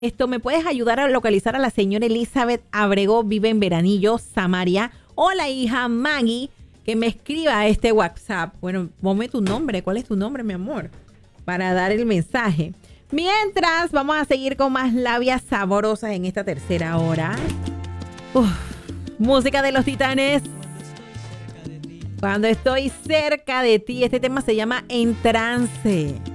Esto, ¿me puedes ayudar a localizar a la señora Elizabeth Abrego? Vive en Veranillo, Samaria. O la hija Maggie, que me escriba a este WhatsApp. Bueno, ponme tu nombre. ¿Cuál es tu nombre, mi amor? Para dar el mensaje. Mientras, vamos a seguir con más labias sabrosas en esta tercera hora. Música de los Titanes. Cuando estoy cerca de ti. Este tema se llama En Trance.